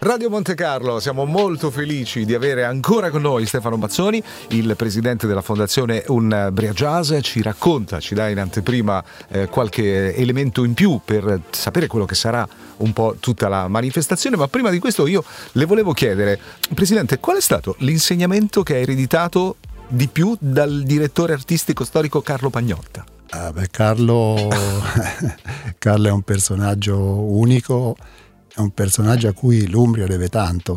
Radio Monte Carlo, siamo molto felici di avere ancora con noi Stefano Mazzoni, il presidente della fondazione Umbria Jazz. Ci racconta, ci dà in anteprima qualche elemento in più per sapere quello che sarà un po' tutta la manifestazione, ma prima di questo io le volevo chiedere, presidente, qual è stato l'insegnamento che ha ereditato di più dal direttore artistico storico Carlo Pagnotta? Carlo è un personaggio unico, è un personaggio a cui l'Umbria deve tanto,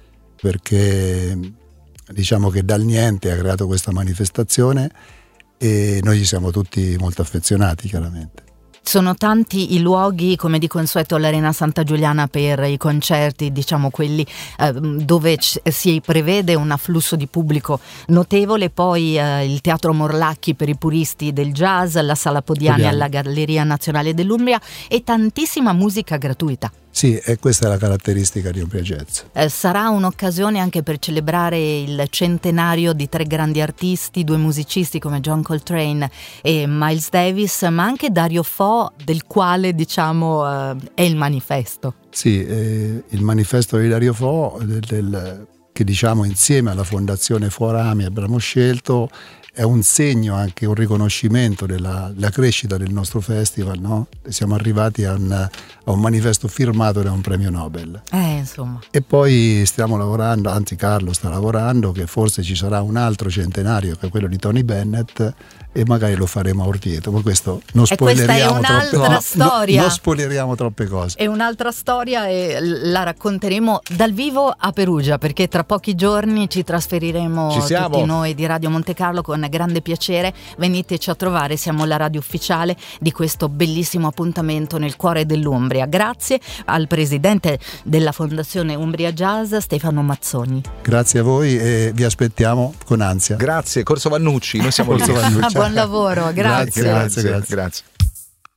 perché diciamo che dal niente ha creato questa manifestazione e noi ci siamo tutti molto affezionati, chiaramente. Sono tanti i luoghi, come di consueto all'Arena Santa Giuliana per i concerti, diciamo quelli dove si prevede un afflusso di pubblico notevole, poi il Teatro Morlacchi per i puristi del jazz, la Sala Podiani alla Galleria Nazionale dell'Umbria e tantissima musica gratuita. Sì, e questa è la caratteristica di Umbria Jazz. Sarà un'occasione anche per celebrare il centenario di 3 grandi artisti, 2 musicisti come John Coltrane e Miles Davis, ma anche Dario Fo, del quale diciamo è il manifesto. Sì, il manifesto di Dario Fo, che diciamo insieme alla Fondazione Forami abbiamo scelto, è un segno, anche un riconoscimento della crescita del nostro festival, no? Siamo arrivati a un manifesto firmato da un premio Nobel. Insomma. E poi stiamo lavorando, anzi Carlo sta lavorando, che forse ci sarà un altro centenario, che è quello di Tony Bennett, e magari lo faremo a Orvieto, ma questo non spoileriamo questa è un'altra storia. Non spoileriamo troppe cose. È un'altra storia e la racconteremo dal vivo a Perugia, perché tra pochi giorni ci trasferiremo tutti noi di Radio Monte Carlo con grande piacere. Veniteci a trovare, siamo la radio ufficiale di questo bellissimo appuntamento nel cuore dell'Umbria. Grazie al presidente della Fondazione Umbria Jazz, Stefano Mazzoni. Grazie a voi e vi aspettiamo con ansia. Grazie, Corso Vannucci, noi siamo Corso Vannucci. Buon lavoro, grazie. Grazie.